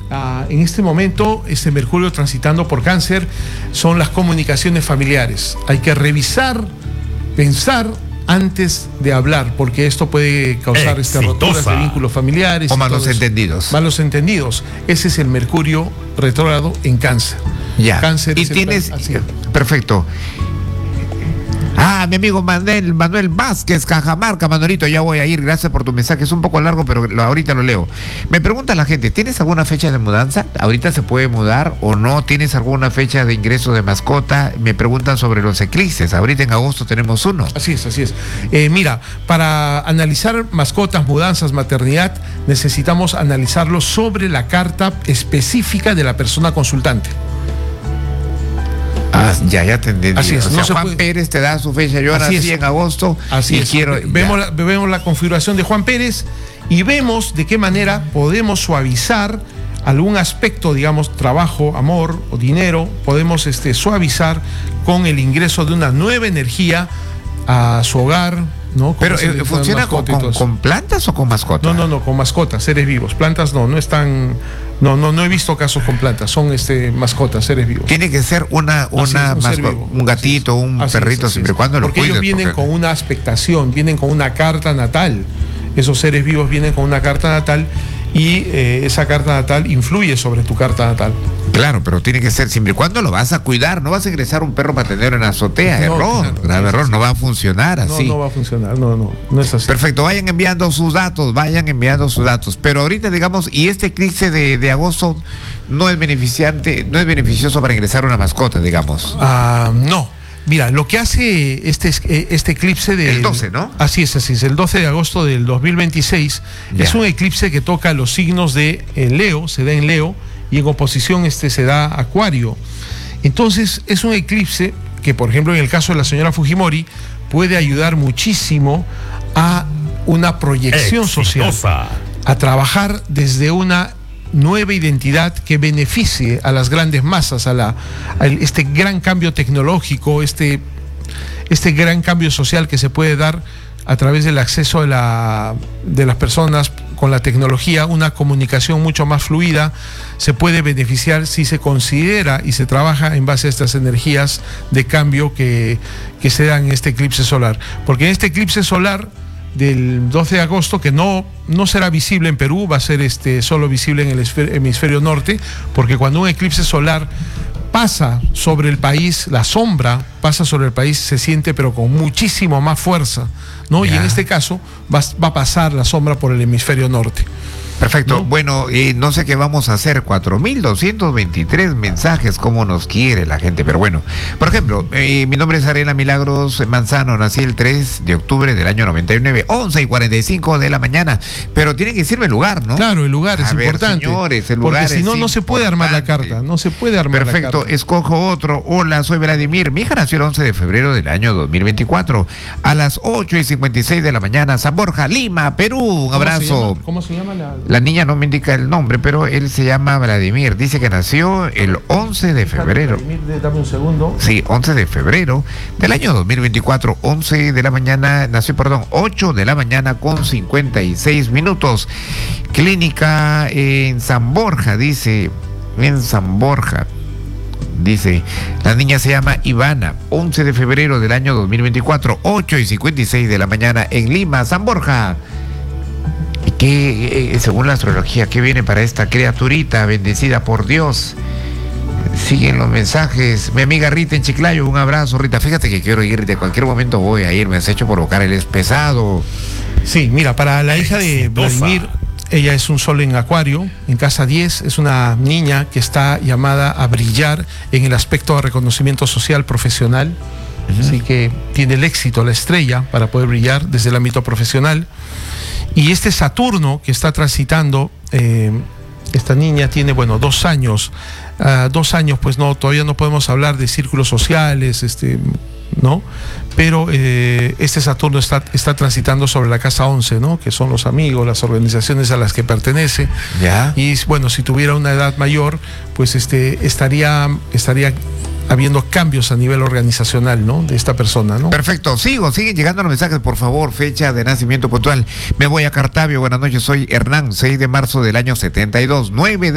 en este momento, este Mercurio transitando por Cáncer, son las comunicaciones familiares. Hay que revisar, pensar antes de hablar, porque esto puede causar roturas de vínculos familiares. O malos entendidos. Malos entendidos. Ese es el Mercurio retrógrado en Cáncer. Ya. Cáncer y es tienes... el Perfecto. Mi amigo Manuel Vázquez, Cajamarca. Manuelito, ya voy a ir, gracias por tu mensaje, es un poco largo, pero ahorita lo leo. Me pregunta la gente, ¿tienes alguna fecha de mudanza? ¿Ahorita se puede mudar o no? ¿Tienes alguna fecha de ingreso de mascota? Me preguntan sobre los eclipses, ahorita en agosto tenemos uno. Así es, así es. Mira, para analizar mascotas, mudanzas, maternidad, necesitamos analizarlo sobre la carta específica de la persona consultante. Ya te entendí. Así es, o sea, Juan Pérez te da su fecha, yo nací en agosto. Así es. Vemos la configuración de Juan Pérez y vemos de qué manera podemos suavizar algún aspecto, digamos, trabajo, amor o dinero, podemos suavizar con el ingreso de una nueva energía a su hogar, ¿no? Pero ¿funciona con plantas o con mascotas? No, con mascotas, seres vivos. Plantas no están... No he visto casos con plantas, son mascotas, seres vivos. Tiene que ser un gatito, un perrito, siempre y cuando lo cuides. Porque ellos vienen con una expectación, vienen con una carta natal. Esos seres vivos vienen con una carta natal y esa carta natal influye sobre tu carta natal. Claro, pero tiene que ser siempre y cuando lo vas a cuidar. No vas a ingresar un perro para tenerlo en la azotea. Grave error, no va a funcionar así. No va a funcionar, no es así. Perfecto, vayan enviando sus datos. Pero ahorita, digamos, y este eclipse de agosto no es beneficioso para ingresar una mascota, digamos. No. Mira, lo que hace este eclipse el 12, ¿no? Así es, el 12 de agosto del 2026, es un eclipse que toca los signos de Leo, se da en Leo, y en oposición se da Acuario. Entonces, es un eclipse que, por ejemplo, en el caso de la señora Fujimori, puede ayudar muchísimo a una proyección social, a trabajar desde una nueva identidad que beneficie a las grandes masas, a este gran cambio tecnológico, este gran cambio social que se puede dar a través del acceso de las personas con la tecnología, una comunicación mucho más fluida, se puede beneficiar si se considera y se trabaja en base a estas energías de cambio que se dan en este eclipse solar. Porque en este eclipse solar del 12 de agosto, que no será visible en Perú, va a ser solo visible en el hemisferio norte, porque cuando un eclipse solar pasa sobre el país, la sombra pasa sobre el país, se siente pero con muchísimo más fuerza, ¿no? Y en este caso va a pasar la sombra por el hemisferio norte. Perfecto. ¿No? Bueno, no sé qué vamos a hacer. 4.223 mensajes, como nos quiere la gente. Pero bueno, por ejemplo, mi nombre es Arela Milagros Manzano. Nací el 3 de octubre del año 99, 11:45 de la mañana. Pero tiene que decirme el lugar, ¿no? Claro, el lugar es importante. Señores, el lugar. Porque si no, no se puede armar la carta. No se puede armar la carta. Perfecto, escojo otro. Hola, soy Vladimir. Mi hija nació el 11 de febrero del año 2024. A las 8:56 de la mañana, San Borja, Lima, Perú. Un abrazo. ¿Cómo se llama La niña no me indica el nombre, pero él se llama Vladimir. Dice que nació el 11 de febrero. Vladimir, dame un segundo. Sí, 11 de febrero del año 2024. 11 de la mañana, nació, 8 de la mañana con 56 minutos. Clínica en San Borja, dice. En San Borja. Dice, la niña se llama Ivana, 11 de febrero del año 2024, 8:56 de la mañana en Lima, San Borja. Que según la astrología, ¿qué viene para esta criaturita bendecida por Dios? Siguen los mensajes. Mi amiga Rita en Chiclayo, un abrazo, Rita. Fíjate que quiero ir, de cualquier momento voy a ir, me has hecho provocar, él es pesado. Sí, mira, para la hija de Vladimir, ella es un sol en Acuario, en casa 10, es una niña que está llamada a brillar en el aspecto de reconocimiento social profesional. Así que tiene el éxito, la estrella, para poder brillar desde el ámbito profesional. Y este Saturno que está transitando, esta niña tiene, 2 años. 2 años, pues todavía no podemos hablar de círculos sociales, ¿no? Pero este Saturno está transitando sobre la casa 11, ¿no? Que son los amigos, las organizaciones a las que pertenece. ¿Ya? Y bueno, si tuviera una edad mayor, pues estaría habiendo cambios a nivel organizacional, ¿no? De esta persona, ¿no? Perfecto, siguen llegando los mensajes, por favor, fecha de nacimiento puntual. Me voy a Cartavio, buenas noches, soy Hernán, 6 de marzo del año 72, 9 de